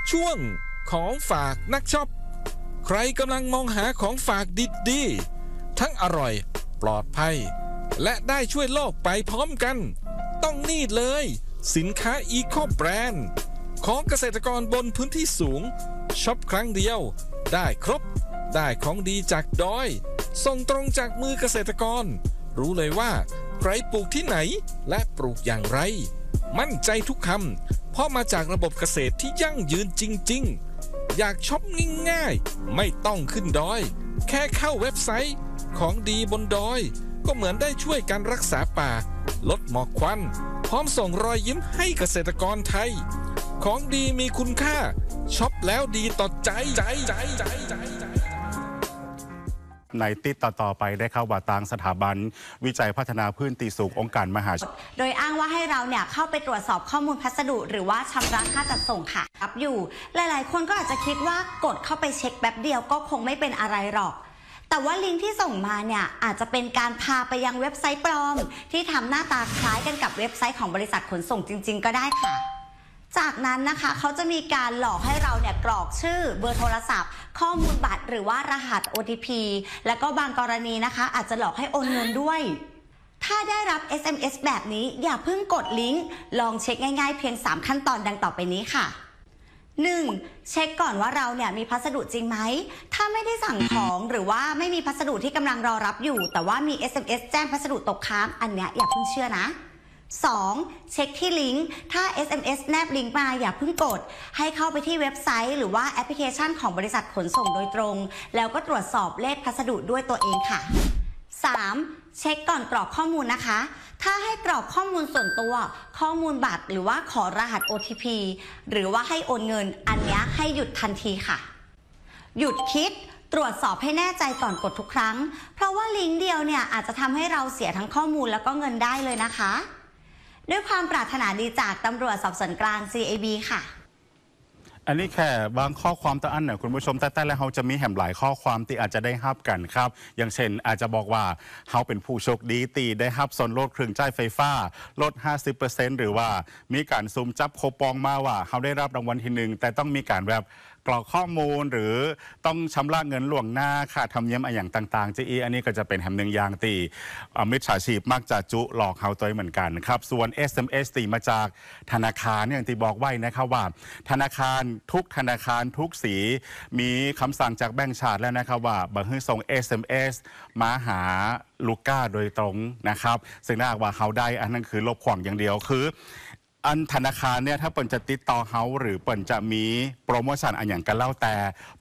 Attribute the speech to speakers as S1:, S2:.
S1: ช่วงของฝากนักช็อปใครกำลังมองหาของฝากดีๆทั้งอร่อยปลอดภัยและได้ช่วยโลกไปพร้อมกันต้องนี่เลยสินค้าอีโคแบรนด์ของเกษตรกรบนพื้นที่สูงช็อปครั้งเดียวได้ครบได้ของดีจากดอยส่งตรงจากมือเกษตรกรรู้เลยว่าใครปลูกที่ไหนและปลูกอย่างไรมั่นใจทุกคำเพราะมาจากระบบเกษตรที่ยั่งยืนจริงๆอยากช็อปง่ายๆไม่ต้องขึ้นดอยแค่เข้าเว็บไซต์ของดีบนดอยก็เหมือนได้ช่วยการรักษาป่าลดหมอกควันพร้อมส่งรอยยิ้มให้เกษตรกรไทยของดีมีคุณค่าช็อปแล้วดีต่อใจ
S2: ในติดต่อไปได้เข้าว่าตางสถาบันวิจัยพัฒนาพื้นที่สูงองค์การมหาชน
S3: โดยอ้างว่าให้เราเนี่ยเข้าไปตรวจสอบข้อมูลพัสดุหรือว่าชำระค่าจัดส่งค่ะรับอยู่หลายๆคนก็อาจจะคิดว่ากดเข้าไปเช็คแป๊บเดียวก็คงไม่เป็นอะไรหรอกแต่ว่าลิงก์ที่ส่งมาเนี่ยอาจจะเป็นการพาไปยังเว็บไซต์ปลอมที่ทำหน้าตาคล้ายกันกับเว็บไซต์ของบริษัทขนส่งจริงๆก็ได้ค่ะจากนั้นนะคะเขาจะมีการหลอกให้เราเนี่ยกรอกชื่อเบอร์โทรศัพท์ข้อมูลบัตรหรือว่ารหัส OTP แล้วก็บางกรณีนะคะอาจจะหลอกให้โอนเงินด้วยถ้าได้รับ SMS แบบนี้อย่าเพิ่งกดลิงก์ลองเช็คง่ายๆเพียง3ขั้นตอนดังต่อไปนี้ค่ะ 1. เช็คก่อนว่าเราเนี่ยมีพัสดุจริงไหมถ้าไม่ได้สั่งของหรือว่าไม่มีพัสดุที่กำลังรอรับอยู่แต่ว่ามี SMS แจ้งพัสดุตกค้างอันเนี้ยอย่าเพิ่งเชื่อนะ 2. เช็คที่ลิงก์ถ้า SMS แนบลิงก์มาอย่าเพิ่งกดให้เข้าไปที่เว็บไซต์หรือว่าแอปพลิเคชันของบริษัทขนส่งโดยตรงแล้วก็ตรวจสอบเลขพัสดุด้วยตัวเองค่ะ 3. เช็คก่อนกรอกข้อมูลนะคะถ้าให้กรอกข้อมูลส่วนตัวข้อมูลบัตรหรือว่าขอรหัส OTP หรือว่าให้โอนเงินอันนี้ให้หยุดทันทีค่ะหยุดคิดตรวจสอบให้แน่ใจก่อนกดทุกครั้งเพราะว่าลิงก์เดียวเนี่ยอาจจะทำให้เราเสียทั้งข้อมูลแล้วก็เงินได้เลยนะคะด้วยความปรารถนาดีจากตำรวจสอบสวนกลาง CAB ค่ะ
S2: อันนี้แค่บางข้อความตะอันเนี่ยคุณผู้ชมแต่แล้วเขาจะมีแหมหลายข้อความที่อาจจะได้ฮับกันครับอย่างเช่นอาจจะบอกว่าเขาเป็นผู้โชคดีตีได้ฮับส่วนลดเครื่องใช้ไฟฟ้าลด 50% หรือว่ามีการซุ่มจับโคปองมาว่าเขาได้รับรางวัลที่1แต่ต้องมีการแบบกรอกข้อมูลหรือต้องชำระเงินล่วงหน้าค่าธรรมเนียมอย่างต่างๆจีอันนี้ก็จะเป็นแหมหนึ่งอย่างตีมิจฉาชีพมักจะจุหลอกเขาตัวเหมือนกันครับส่วน SMS ตีมาจากธนาคารอย่างที่บอกไว้นะครับว่าธนาคารทุกธนาคารทุกสีมีคำสั่งจากแบงก์ชาติแล้วนะครับว่าบังคับส่ง SMS มาหาลูกค้าโดยตรงนะครับซึ่งน่าว่าเขาได้อันนั้นคือลบขวางอย่างเดียวคืออันธนาคารเนี่ยถ้าเปิ่นจะติดต่อเขาหรือเปิ่นจะมีโปรโมชั่นอันอย่างกันเล่าแต่